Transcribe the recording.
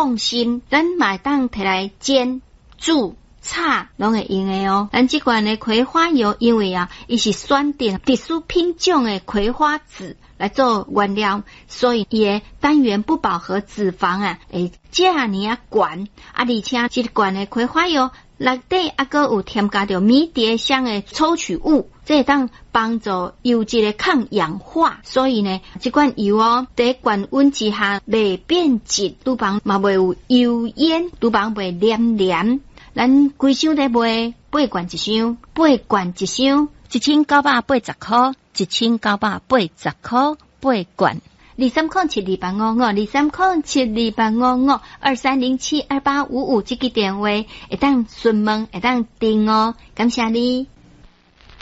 冻心，咱嘛当摕来煎、煮、炒拢会用的哦。咱这款的葵花油，因为伊是选定特殊品种的葵花籽来做原料，所以伊的单元不饱和脂肪会这样悬，而且这罐的葵花油内底还有添加着迷迭香的抽取物，这会当帮助油脂的抗氧化，所以呢，这款油在高温之下袂变质，厨房嘛袂有油烟，厨房袂黏黏。咱规箱在卖8罐一箱，8罐一箱，1980块，1980块8罐。23072855，23072855，23072855，这个电话会当询问，会当订哦，感谢你。